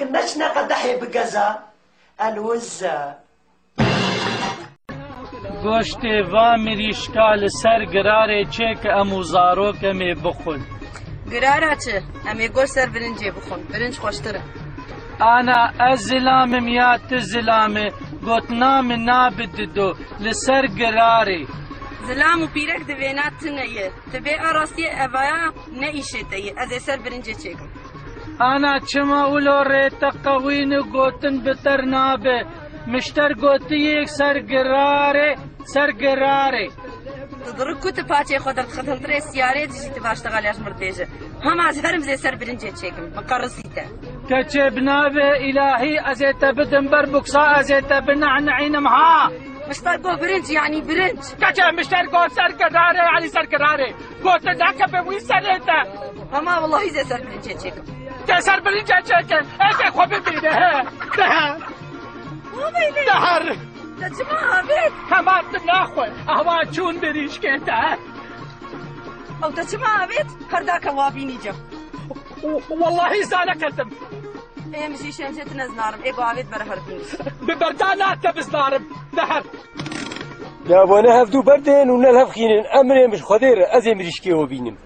نشنا قدحي بقزا الوزة گوشتی و مریشکال سر گراره چه که امو زاروکه می بخون گراره چه؟ امی گوش سر برنجی بخون برنج خوشتره انا ازلامم یا تزلامه گوتنام نابددو لسر گراره زلام و پیرک دوینات تنیه تبی آراستی اوایا نیشه تیه از سر برنجی چکم انا چما اولو ریتا قوین گوتن بتر نابه مشتر گوتی یک سر گراره تدرک کت پاچه خودت خطنطره سیاره دیجی تباشتغالیاش مرتیجه هم از هرم زی سر برنجی چکم مقرسیته کچه بنابه الهی ازیتا بدن بر بکسا ازیتا بنعنعینم ها مشتر گو برنج يعني برنج كاچا مشتر گو سر گراره علي سر گراره گوت داك بوي سريتا اما والله زي سر برنج تشيكم سر برنج تشيكم ايه خو ببيده ده دهر تجمع بيت كما تناخو اهوا چون بريش كنتا او تجمع بيت كرداك وابيني جو والله زانكتم ايه مشي شمشت نزنارم ايه قاعد برهر بنس ببردانات كبزنارم دهر يا وانا هفدو بردين ونلهف خينين امري مش خدير ازي مريشكي وبينم